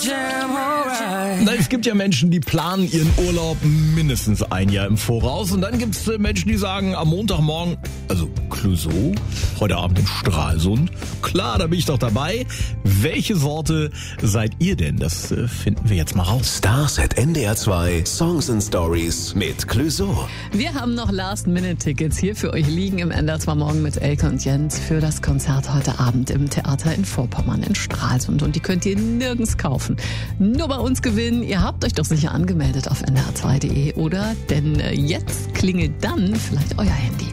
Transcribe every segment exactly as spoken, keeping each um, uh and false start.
Na, es gibt ja Menschen, die planen ihren Urlaub mindestens ein Jahr im Voraus. Und dann gibt es Menschen, die sagen am Montagmorgen, also Clouseau, heute Abend in Stralsund. Klar, da bin ich doch dabei. Welche Sorte seid ihr denn? Das äh, finden wir jetzt mal raus. Stars at N D R zwei Songs and Stories mit Clouseau. Wir haben noch Last-Minute-Tickets hier für euch liegen im N D R zwei Morgen mit Elke und Jens für das Konzert heute Abend im Theater in Vorpommern in Stralsund. Und die könnt ihr nirgends kaufen. Nur bei uns gewinnen. Ihr habt euch doch sicher angemeldet auf N D R zwei Punkt de, oder? Denn jetzt klingelt dann vielleicht euer Handy.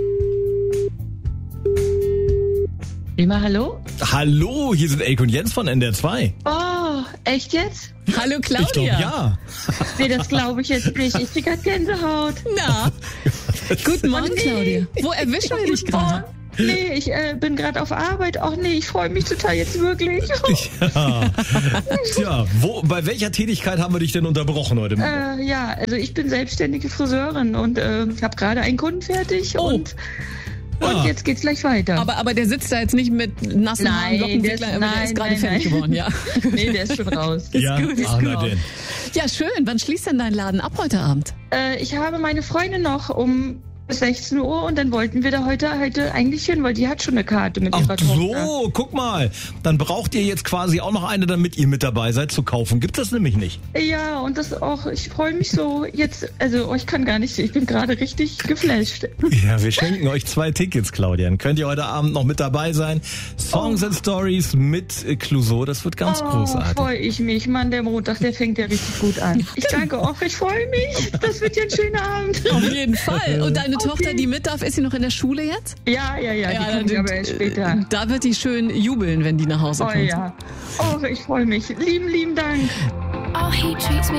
Prima, hallo? Hallo, hier sind Elke und Jens von N D R zwei. Oh, echt jetzt? Hallo Ich glaube, Claudia. ja. Nee, das glaube ich jetzt nicht. Ich krieg grad Gänsehaut. Na, guten Morgen Claudia. Wo erwischen wir dich gerade? Nee, ich äh, bin gerade auf Arbeit. Ach nee, ich freue mich total jetzt wirklich. Ja. Tja, wo, bei welcher Tätigkeit haben wir dich denn unterbrochen heute Morgen? Äh, ja, also ich bin selbstständige Friseurin und äh, habe gerade einen Kunden fertig Oh. und, Ja. und jetzt geht's gleich weiter. Aber, aber der sitzt da jetzt nicht mit nassen Haaren, Nein, Lockenwickler, der ist- aber der nein, ist gerade nein, fertig nein. geworden, ja. Nee, der ist schon raus. ja, gut, ist ah, na gut. denn. Ja, schön. Wann schließt denn dein Laden ab heute Abend? Äh, ich habe meine Freundin noch um sechzehn Uhr und dann wollten wir da heute, heute eigentlich hin, weil die hat schon eine Karte mit Ach ihrer Tochter. so, guck mal. Dann braucht ihr jetzt quasi auch noch eine, damit ihr mit dabei seid, zu kaufen. Gibt das nämlich nicht. Ja, und das auch, ich freue mich so jetzt, also oh, ich kann gar nicht, ich bin gerade richtig geflasht. Ja, wir schenken euch zwei Tickets, Claudia. Dann könnt ihr heute Abend noch mit dabei sein. Songs and Stories mit äh, Clouseau, das wird ganz Oh, großartig. freue ich mich. Mann, der Montag, der fängt ja richtig gut an. Ich danke auch, ich freue mich. Das wird ja ein schöner Abend. Auf jeden Fall. Und deine Okay. Tochter, die mit darf, ist sie noch in der Schule jetzt? Ja, ja, ja, die Ja, kommt d- aber erst später. Da wird die schön jubeln, wenn die nach Hause Oh kommt. ja. Oh, ich freue mich. Lieben, lieben Dank. Oh, he treats me